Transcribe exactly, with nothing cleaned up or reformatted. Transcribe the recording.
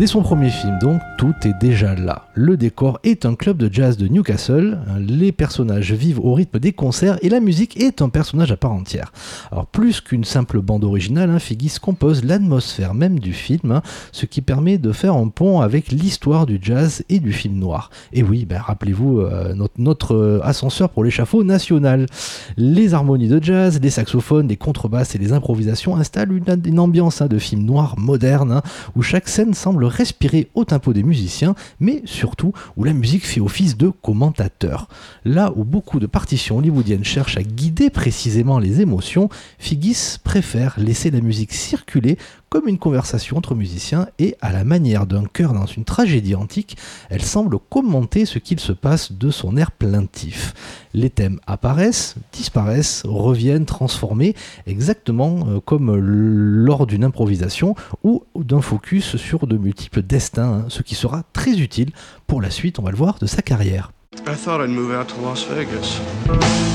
Dès son premier film, donc, tout est déjà là. Le décor est un club de jazz de Newcastle, les personnages vivent au rythme des concerts et la musique est un personnage à part entière. Alors plus qu'une simple bande originale, hein, Figgis compose l'atmosphère même du film, hein, ce qui permet de faire un pont avec l'histoire du jazz et du film noir. Et oui, ben, rappelez-vous euh, notre, notre euh, ascenseur pour l'échafaud national. Les harmonies de jazz, les saxophones, les contrebasses et les improvisations installent une, une ambiance hein, de film noir moderne, hein, où chaque scène semble respirer au tempo des musiciens, mais surtout où la musique fait office de commentateur. Là où beaucoup de partitions hollywoodiennes cherchent à guider précisément les émotions, Figgis préfère laisser la musique circuler comme une conversation entre musiciens et, à la manière d'un chœur dans une tragédie antique, elle semble commenter ce qu'il se passe de son air plaintif. Les thèmes apparaissent, disparaissent, reviennent transformés, exactement comme lors d'une improvisation ou d'un focus sur de multiples destins, hein, ce qui sera très utile pour la suite, on va le voir, de sa carrière. I thought I'd move out to Las Vegas.